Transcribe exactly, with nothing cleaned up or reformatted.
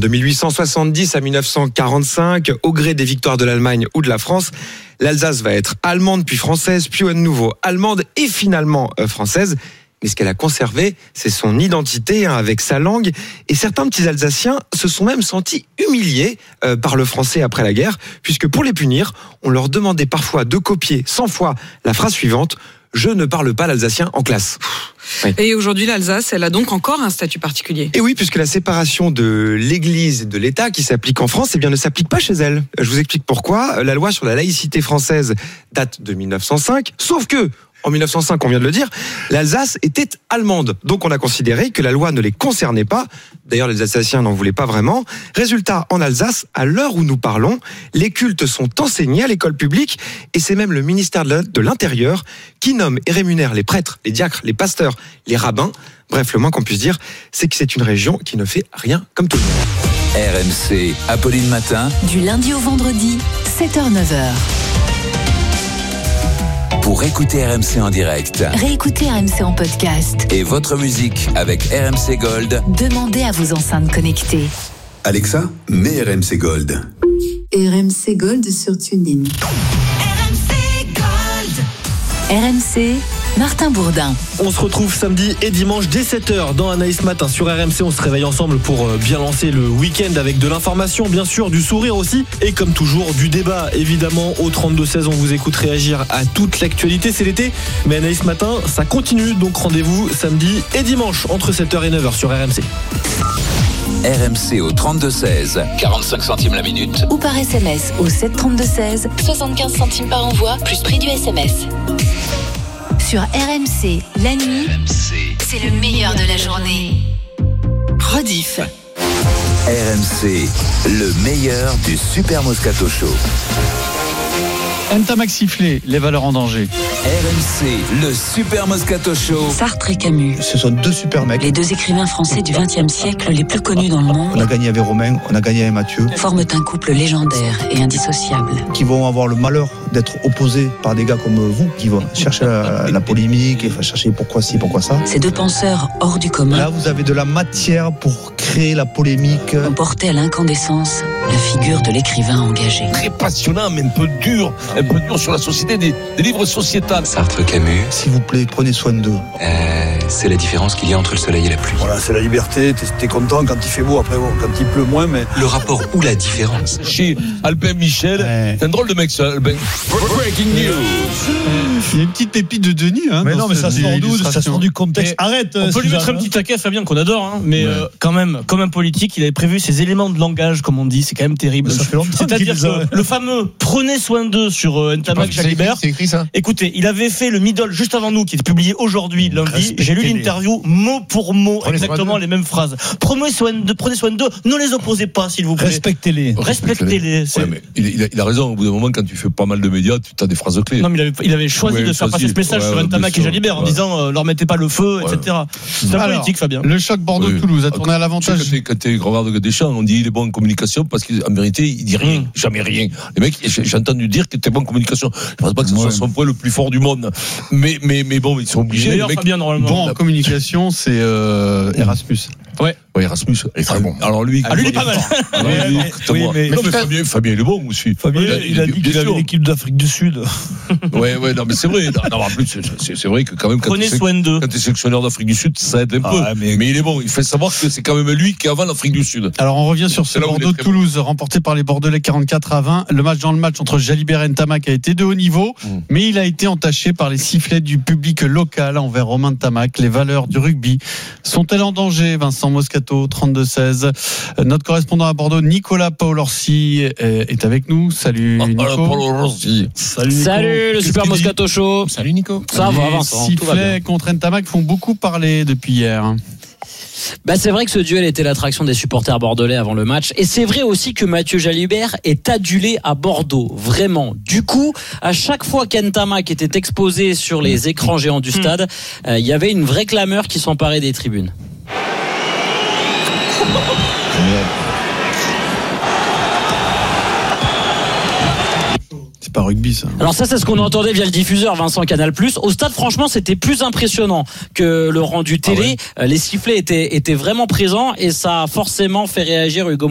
De mille huit cent soixante-dix à mille neuf cent quarante-cinq, au gré des victoires de l'Allemagne ou de la France, l'Alsace va être allemande puis française, puis à nouveau allemande et finalement euh, française. Mais ce qu'elle a conservé, c'est son identité hein, avec sa langue. Et certains petits Alsaciens se sont même sentis humiliés euh, par le français après la guerre, puisque pour les punir, on leur demandait parfois de copier cent fois la phrase suivante « Je ne parle pas l'alsacien en classe ». Oui. Et aujourd'hui, l'Alsace, elle a donc encore un statut particulier. Et oui, puisque la séparation de l'Église et de l'État qui s'applique en France, eh bien, ne s'applique pas chez elle. Je vous explique pourquoi. La loi sur la laïcité française date de mille neuf cent cinq, sauf que en mille neuf cent cinq, on vient de le dire, l'Alsace était allemande. Donc on a considéré que la loi ne les concernait pas. D'ailleurs, les Alsaciens n'en voulaient pas vraiment. Résultat, en Alsace, à l'heure où nous parlons, les cultes sont enseignés à l'école publique et c'est même le ministère de l'Intérieur qui nomme et rémunère les prêtres, les diacres, les pasteurs, les rabbins. Bref, le moins qu'on puisse dire, c'est que c'est une région qui ne fait rien comme tout le monde. R M C, Apolline Matin. Du lundi au vendredi, sept heures neuf heures. Pour écouter R M C en direct. Réécoutez R M C en podcast. Et votre musique avec R M C Gold. Demandez à vos enceintes connectées. Alexa, mets R M C Gold. R M C Gold sur TuneIn. R M C Gold. R M C, Martin Bourdin. On se retrouve samedi et dimanche dès sept heures dans Anaïs Matin sur R M C. On se réveille ensemble pour bien lancer le week-end avec de l'information, bien sûr, du sourire aussi. Et comme toujours, du débat, évidemment. Au trente-deux seize, on vous écoute réagir à toute l'actualité. C'est l'été, mais Anaïs Matin, ça continue. Donc rendez-vous samedi et dimanche entre sept heures et neuf heures sur R M C. R M C au trente-deux seize, quarante-cinq centimes la minute. Ou par S M S au sept trente-deux seize, soixante-quinze centimes par envoi, plus prix du S M S. Sur R M C, la nuit, R M C, c'est le meilleur de la journée. Rediff. R M C, le meilleur du Super Moscato Show. Ntamak sifflé, les valeurs en danger. R M C, le Super Moscato Show. Sartre et Camus. Ce sont deux super mecs. Les deux écrivains français du vingtième siècle les plus connus dans le monde. On a gagné avec Romain, on a gagné avec Mathieu. Forment un couple légendaire et indissociable. Qui vont avoir le malheur d'être opposés par des gars comme vous, qui vont chercher la, la polémique et chercher pourquoi ci, pourquoi ça. Ces deux penseurs hors du commun. Là, vous avez de la matière pour créer la polémique. Ont porté à l'incandescence la figure de l'écrivain engagé. Très passionnant, mais un peu dur. Un peu dur sur la société, des, des livres sociétals. Sartre, Camus. S'il vous plaît, prenez soin d'eux. Euh, c'est la différence qu'il y a entre le soleil et la pluie. Voilà, c'est la liberté. T'es, t'es content quand il fait beau. Après, bon, quand il pleut moins, mais... Le rapport ou la différence. Chez Albin Michel, ouais. C'est un drôle de mec, ça, Albin. Breaking news. Il y a une petite pépite de Denis. Hein, mais non, mais ça sort d'où ? Ça sort du contexte. Mais Arrête. On peut lui mettre un petit taquet à Fabien qu'on adore, hein, mais ouais. euh, quand même, comme un politique, il avait prévu ses éléments de langage, comme on dit. C'est quand même terrible. Ça fait longtemps. C'est-à-dire que le fameux prenez soin d'eux sur euh, Ntamak Jalibert. C'est écrit ça. Écoutez, il avait fait le middle juste avant nous, qui est publié aujourd'hui, lundi. Respectez J'ai lu l'interview mot pour mot, prenez exactement les mêmes phrases. Prenez soin d'eux, prenez soin d'eux. Ne les opposez pas, s'il vous plaît. Respectez-les. Respectez-les. Ouais, mais il, a, il a raison. Au bout d'un moment, quand tu fais pas mal de médias, tu as des phrases clés. Non, mais il avait, il avait choisi ouais, de faire passer ce message ouais, sur Ntamak et Jalibert en ouais. disant euh, leur mettez pas le feu, ouais. et cetera. C'est un politique, Fabien. Le choc Bordeaux-Toulouse a tourné à l'avantage. Quand tu regardes Deschamps, on dit il est bon en communication parce qu'en vérité, il dit rien, jamais rien. Les mecs, j'ai entendu dire qu'il était bon en communication. Je pense pas que ce soit son point le plus fort du monde. Mais, mais, mais bon, ils sont obligés. Les mecs, Fabien, normalement. Bon en communication, c'est euh, Erasmus. Ouais. Ouais, Erasmus est très bon. Alors lui, ah, lui, il est pas mal. Alors, lui, oui, mais, mais, non, mais Fabien, Fabien, il est bon aussi. Fabien, il a, il a dit qu'il avait l'équipe d'Afrique du Sud. Ouais, ouais, non, mais c'est vrai. Non, en plus, c'est, c'est vrai que quand même, quand prenez soin d'eux. Quand tu es sélectionneur d'Afrique du Sud, ça aide un peu. Ah, mais... mais il est bon. Il fait savoir que c'est quand même lui qui est avant l'Afrique du Sud. Alors, on revient sur ce Bordeaux-Toulouse, bon. remporté par les Bordelais quarante-quatre à vingt. Le match dans le match entre Jalibert et Ntamak a été de haut niveau, mmh. mais il a été entaché par les sifflets du public local envers Romain Ntamak. Les valeurs du rugby sont-elles en danger? Vincent Moscato, trente-deux seize. Notre correspondant à Bordeaux, Nicolas Paolorsi, est avec nous. Salut Nico. Paolorsi. Salut, Nico. Salut le Super Moscato Show. Salut Nico. Ça va, Vincent. Les sifflets contre Ntamak font beaucoup parler depuis hier. Bah c'est vrai que ce duel était l'attraction des supporters bordelais avant le match, et c'est vrai aussi que Mathieu Jalibert est adulé à Bordeaux, vraiment. Du coup, à chaque fois qu'Ntamak était exposé sur les écrans géants du stade, il euh, y avait une vraie clameur qui s'emparait des tribunes. C'est pas rugby ça. Alors ça c'est ce qu'on entendait via le diffuseur Vincent Canal plus. Au stade franchement c'était plus impressionnant que le rendu télé. Ah ouais. Les sifflets étaient, étaient vraiment présents et ça a forcément fait réagir Hugo